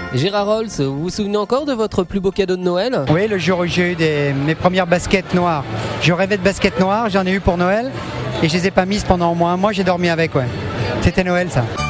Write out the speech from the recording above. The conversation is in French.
Gérard Rolls, vous vous souvenez encore de votre plus beau cadeau de Noël? Oui, le jour où j'ai eu mes premières baskets noires. Je rêvais de baskets noires, j'en ai eu pour Noël et je les ai pas mises pendant au moins un mois, j'ai dormi avec. Ouais. C'était Noël ça.